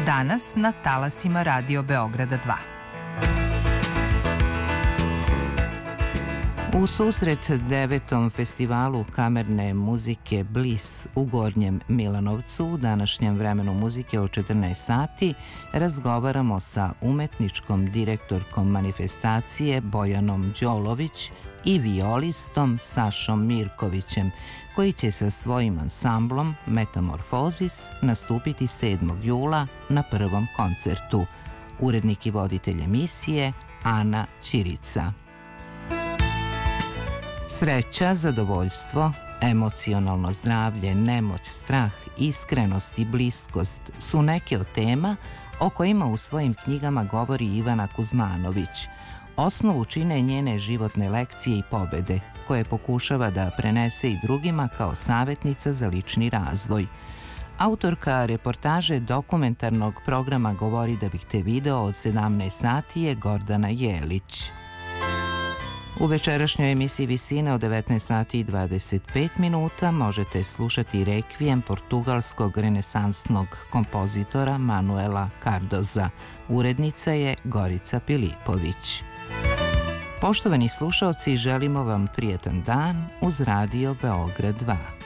Danas na talasima Radio Beograda 2. U susret 9. festivalu kamerne muzike Bliss u Gornjem Milanovcu u današnjem vremenu muzike od 14 sati razgovaramo sa umetničkom direktorkom manifestacije Bojanom Đolović i violistom Sašom Mirkovićem, koji će sa svojim ansamblom Metamorfozis nastupiti 7. jula na prvom koncertu. Urednik i voditelj emisije Ana Ćirica. Sreća, zadovoljstvo, emocionalno zdravlje, nemoć, strah, iskrenost i bliskost su neke od tema o kojima u svojim knjigama govori Ivana Kuzmanović. Osnovu čine njene životne lekcije i pobede, koje pokušava da prenese i drugima kao savjetnica za lični razvoj. Autorka reportaže dokumentarnog programa Govori da bih te video od 17 sati je Gordana Jelić. U večerašnjoj emisiji Visine od 19 sati i 25 minuta možete slušati rekvijem portugalskog renesansnog kompozitora Manuela Cardoza. Urednica je Gorica Pilipović. Poštovani slušaoci, želimo vam prijetan dan uz Radio Beograd 2.